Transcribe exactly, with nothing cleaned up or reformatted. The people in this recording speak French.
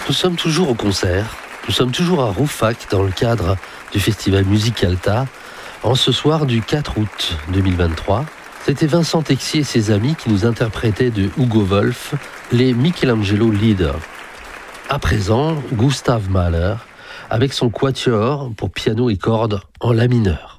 Nous sommes toujours au concert, nous sommes toujours à Rouffach dans le cadre du festival Musicalta, en ce soir du quatre août deux mille vingt-trois. C'était Vincent Texier et ses amis qui nous interprétaient de Hugo Wolf les Michelangelo Lieder. À présent, Gustav Mahler avec son quatuor pour piano et cordes en la mineur.